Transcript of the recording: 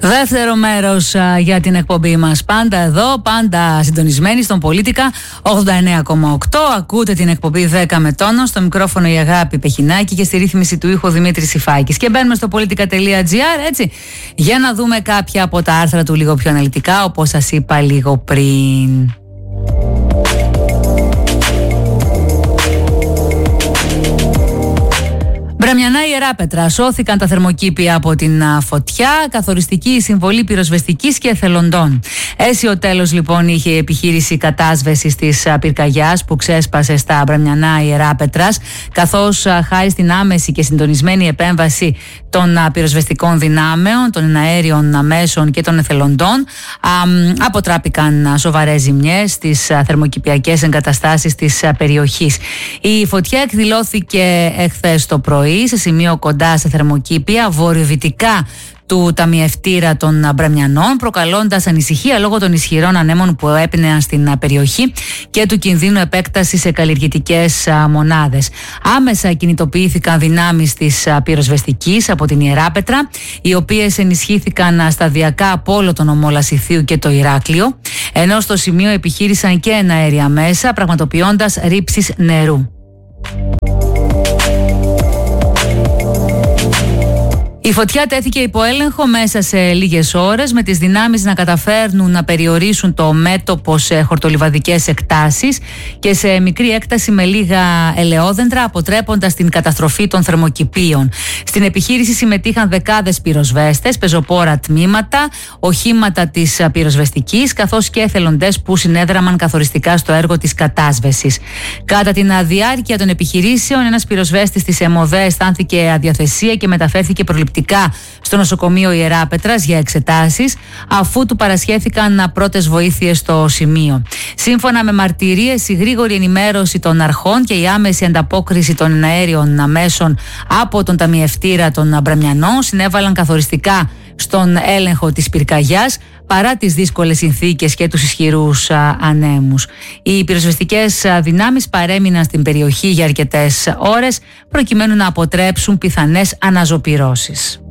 Δεύτερο μέρος για την εκπομπή μας. Πάντα εδώ, πάντα συντονισμένοι στον Πολίτικα 89,8. Ακούτε την εκπομπή 10 με τόνο. Στο μικρόφωνο η Αγάπη Πεχινάκη και στη ρύθμιση του ήχου Δημήτρης Σιφάκης. Και μπαίνουμε στο politica.gr, έτσι, για να δούμε κάποια από τα άρθρα του λίγο πιο αναλυτικά, όπως σας είπα λίγο πριν. Μπραμιανά Ιεράπετρα. Σώθηκαν τα θερμοκήπια από την φωτιά. Καθοριστική η συμβολή πυροσβεστικής και εθελοντών. Αίσιο τέλος λοιπόν είχε η επιχείρηση κατάσβεσης της πυρκαγιάς που ξέσπασε στα Μπραμιανά Ιεράπετρας, καθώς χάρη στην άμεση και συντονισμένη επέμβαση των πυροσβεστικών δυνάμεων, των εναέριων μέσων και των εθελοντών, αποτράπηκαν σοβαρές ζημιές στις θερμοκηπιακές εγκαταστάσεις της περιοχής. Η φωτιά εκδηλώθηκε εχθές το πρωί σε σημείο κοντά σε θερμοκήπια βορειοδυτικά του ταμιευτήρα των Μπραμιανών, προκαλώντας ανησυχία λόγω των ισχυρών ανέμων που έπνεαν στην περιοχή και του κινδύνου επέκτασης σε καλλιεργητικές μονάδες. Άμεσα κινητοποιήθηκαν δυνάμεις της πυροσβεστικής από την Ιεράπετρα, οι οποίες ενισχύθηκαν σταδιακά από όλο τον ομό Λασιθίου και το Ηράκλειο, ενώ στο σημείο επιχείρησαν και εναέρια μέσα, πραγματοποιώντας ρήψεις νερού. Η φωτιά τέθηκε υπό έλεγχο μέσα σε λίγες ώρες, με τις δυνάμεις να καταφέρνουν να περιορίσουν το μέτωπο σε χορτολιβαδικές εκτάσεις και σε μικρή έκταση με λίγα ελαιόδεντρα, αποτρέποντας την καταστροφή των θερμοκηπίων. Στην επιχείρηση συμμετείχαν δεκάδες πυροσβέστες, πεζοπόρα τμήματα, οχήματα της πυροσβεστικής, καθώς και εθελοντές που συνέδραμαν καθοριστικά στο έργο της κατάσβεσης. Κατά την διάρκεια των επιχειρήσεων, ένας πυροσβέστης της ΕΜΟΔΕ αισθάνθηκε αδιαθεσία και μεταφέρθηκε προληπτικά στο νοσοκομείο Ιεράπετρας για εξετάσεις, αφού του παρασχέθηκαν πρώτες βοήθειες στο σημείο. Σύμφωνα με μαρτυρίες, η γρήγορη ενημέρωση των αρχών και η άμεση ανταπόκριση των αέριων μέσων από τον ταμιευτήρα των Μπραμιανών συνέβαλαν καθοριστικά στον έλεγχο της πυρκαγιάς, παρά τις δύσκολες συνθήκες και τους ισχυρούς ανέμους. Οι πυροσβεστικές δυνάμεις παρέμειναν στην περιοχή για αρκετές ώρες, προκειμένου να αποτρέψουν πιθανές αναζωπυρώσεις.